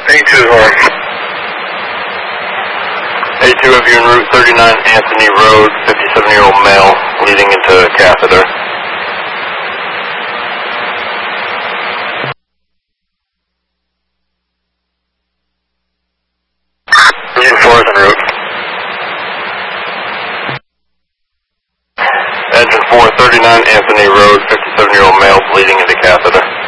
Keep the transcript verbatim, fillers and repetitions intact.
A two, um, A two of you en route thirty-nine Anthony Road, fifty-seven-year-old male, leading into catheter. Engine four is en route. Engine four, thirty-nine Anthony Road, fifty-seven-year-old male, bleeding into catheter.